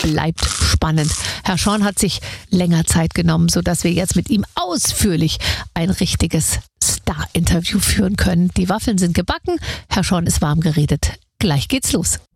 bleibt spannend. Herr Schorn hat sich länger Zeit genommen, sodass wir jetzt mit ihm ausführlich ein richtiges Star-Interview führen können. Die Waffeln sind gebacken, Herr Schorn ist warm geredet. Gleich geht's los.